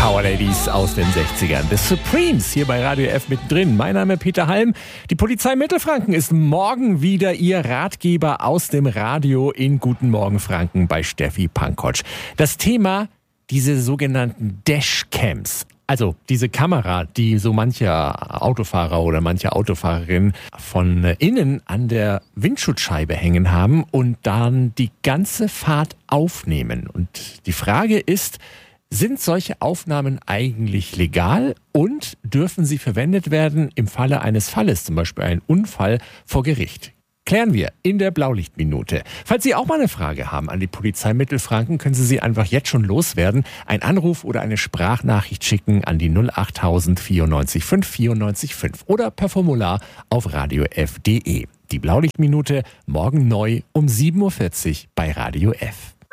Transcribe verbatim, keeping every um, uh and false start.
Power Ladies aus den sechzigern. The Supremes hier bei Radio F mittendrin. Mein Name ist Peter Halm. Die Polizei Mittelfranken ist morgen wieder Ihr Ratgeber aus dem Radio in Guten Morgen Franken bei Steffi Pankotsch. Das Thema, diese sogenannten Dashcams. Also diese Kamera, die so mancher Autofahrer oder manche Autofahrerin von innen an der Windschutzscheibe hängen haben und dann die ganze Fahrt aufnehmen. Und die Frage ist, sind solche Aufnahmen eigentlich legal und dürfen sie verwendet werden im Falle eines Falles, zum Beispiel ein Unfall vor Gericht? Klären wir in der Blaulichtminute. Falls Sie auch mal eine Frage haben an die Polizei Mittelfranken, können Sie sie einfach jetzt schon loswerden. Ein Anruf oder eine Sprachnachricht schicken an die null achttausend vierundneunzig fünf vierundneunzig fünf oder per Formular auf radio f punkt de. Die Blaulichtminute morgen neu um sieben Uhr vierzig bei Radio F.